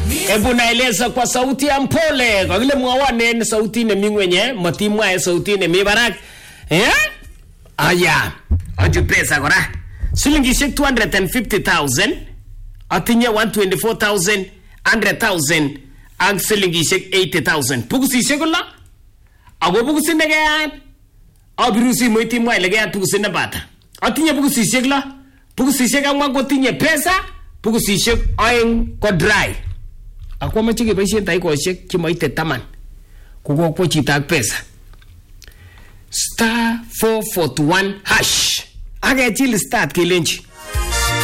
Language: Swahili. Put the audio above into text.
Hebu naeleza kwa sauti ya mpole. Kwa vile mwawane sauti ne mingwenye, matimwa sauti ne mibarak. Aya. Aju pesa kora. Silingishek 250,000. Atinye 124,000, 100,000 ang silingishek 80,000. Pugusishek la. Ako pugusin na kayaan. Abirusi mo itimwa ile kayaan pugusin na bata. Atinye pugusishek la. Pugusishek ang ko tinye pesa. Pugusishek aeng ko dry. Ako mache kebaishen taikoshek chemaite 10. Kukokwo chito ak pesa. *441#. Akechil start kelenji.